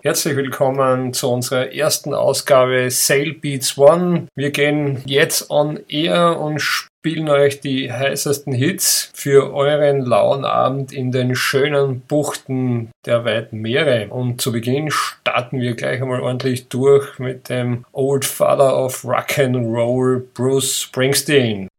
Herzlich willkommen zu unserer ersten Ausgabe Sail Beats One. Wir gehen jetzt on air und spielen euch die heißesten Hits für euren lauen Abend in den schönen Buchten der weiten Meere. Und zu Beginn starten wir gleich einmal ordentlich durch mit dem Old Father of Rock and Roll, Bruce Springsteen.